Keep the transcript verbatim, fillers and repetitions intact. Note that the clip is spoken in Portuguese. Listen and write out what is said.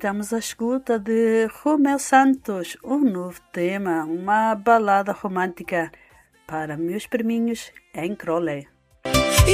estamos à escuta de Romeu Santos, um novo tema, uma balada romântica para meus priminhos em Crowley.